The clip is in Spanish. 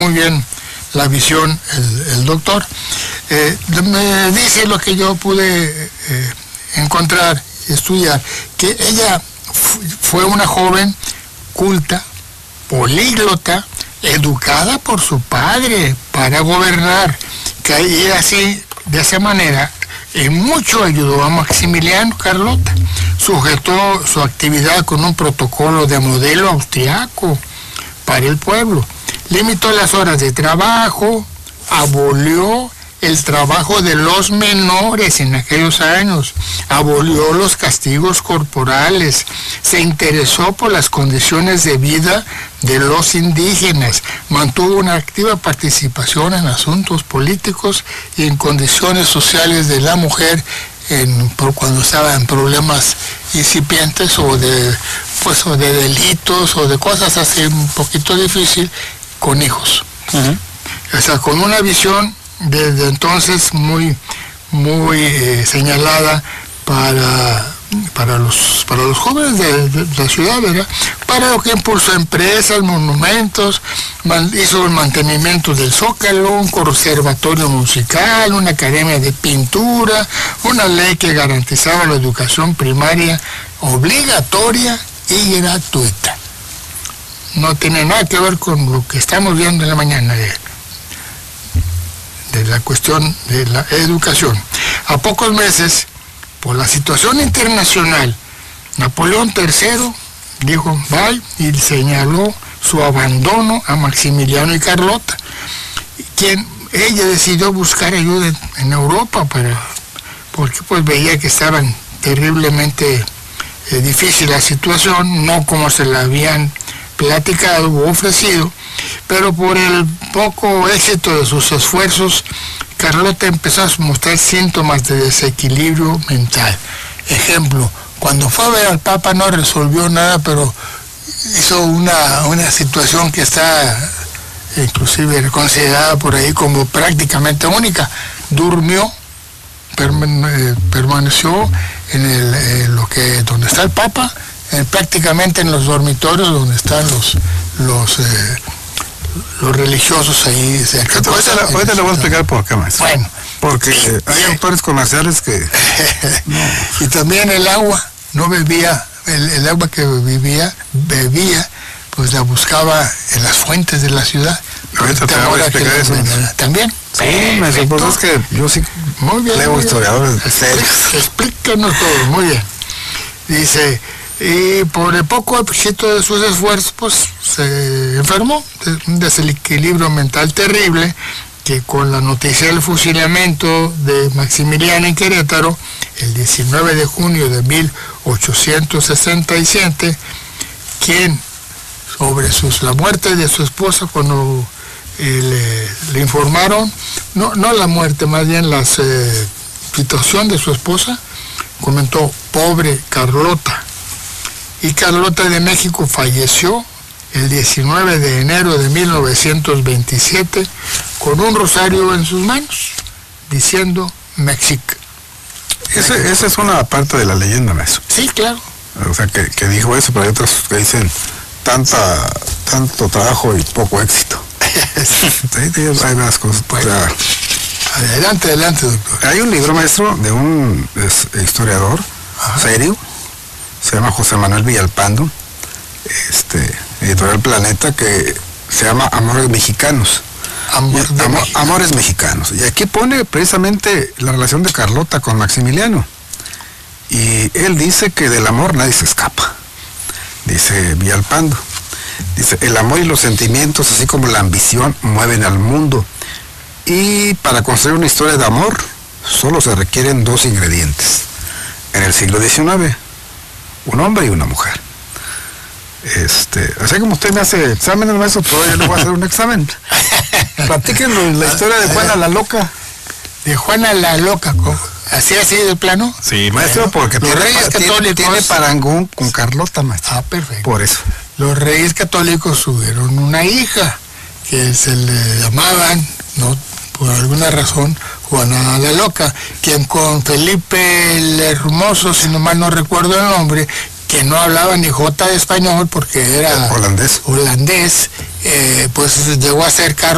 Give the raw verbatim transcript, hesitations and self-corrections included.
muy bien la visión el, el doctor. Eh, me dice lo que yo pude eh, encontrar, estudiar, que ella fue una joven culta, políglota, educada por su padre para gobernar, que así, de esa manera, en mucho ayudó a Maximiliano Carlota. Sujetó su actividad con un protocolo de modelo austriaco para el pueblo. Limitó las horas de trabajo, abolió el trabajo de los menores en aquellos años, abolió los castigos corporales, se interesó por las condiciones de vida de los indígenas, mantuvo una activa participación en asuntos políticos y en condiciones sociales de la mujer en, por cuando estaba en problemas incipientes o de, pues, o de delitos o de cosas así un poquito difícil con hijos. Uh-huh. O sea, con una visión desde entonces muy muy eh, señalada para para los para los jóvenes de, de, de la ciudad, ¿verdad? Para lo que impulsó empresas, monumentos, man, hizo el mantenimiento del Zócalo, un conservatorio musical, una academia de pintura, una ley que garantizaba la educación primaria obligatoria y gratuita. No tiene nada que ver con lo que estamos viendo en la mañana de de la cuestión de la educación. A pocos meses, por la situación internacional, Napoleón tercero dijo bye y señaló su abandono a Maximiliano y Carlota, quien ella decidió buscar ayuda en, en Europa para, porque pues veía que estaban terriblemente eh, difícil la situación, no como se la habían platicado o ofrecido, pero por el poco éxito de sus esfuerzos, Carlota empezó a mostrar síntomas de desequilibrio mental. Ejemplo, cuando fue a ver al Papa no resolvió nada, pero hizo una, una situación que está inclusive considerada por ahí como prácticamente única. Durmió, permane- permaneció en, el, en lo que donde está el Papa, en, prácticamente en los dormitorios donde están los los eh, los religiosos ahí cerca. Ahorita, la, ahorita le voy a explicar por qué, maestro. Bueno, porque eh, hay autores comerciales que no. Y también el agua, no bebía, el, el agua que bebía, bebía, pues la buscaba en las fuentes de la ciudad. Ahorita te voy a explicar eso. Venera. ¿También? Sí, maestro, pues es que yo sí muy bien, leo muy historiadores bien. serios. Explícanos todo, muy bien. Dice, y por el poco éxito de sus esfuerzos, pues se enfermó de un desequilibrio mental terrible, que con la noticia del fusilamiento de Maximiliano en Querétaro, el diecinueve de junio de mil ochocientos sesenta y siete, quien sobre sus, la muerte de su esposa, cuando eh, le, le informaron, no, no la muerte, más bien la eh, situación de su esposa, comentó, pobre Carlota. Y Carlota de México falleció el diecinueve de enero de mil novecientos veintisiete con un rosario en sus manos, diciendo Mexic. Ese, esa es una parte de la leyenda, maestro. Sí, claro. O sea, que, que dijo eso, pero hay otros que dicen tanta, tanto trabajo y poco éxito. Sí, hay más cosas. Bueno, o sea, adelante, adelante, doctor. Hay un libro, maestro, de un es, historiador Ajá. serio, se llama José Manuel Villalpando, este, editorial Planeta, que se llama Amores Mexicanos. Amor de Amor, México. Amores Mexicanos. Y aquí pone precisamente la relación de Carlota con Maximiliano. Y él dice que del amor nadie se escapa. Dice Villalpando. Dice, el amor y los sentimientos, así como la ambición, mueven al mundo. Y para construir una historia de amor, solo se requieren dos ingredientes. En el siglo diecinueve, un hombre y una mujer. Este, así como usted me hace exámenes, maestro, todavía le voy a hacer un examen. Platíquenos la historia de Juana la Loca. De Juana la Loca, ¿así así de plano? Sí, maestro, porque los tiene, reyes tiene, católicos tiene parangón con Carlota, maestro. Ah, perfecto. Por eso. Los reyes católicos tuvieron una hija que se le llamaban, no por alguna razón, Juana la Loca, quien con Felipe el Hermoso, si no mal no recuerdo el nombre, que no hablaba ni jota de español porque era holandés, holandés eh, pues llegó a ser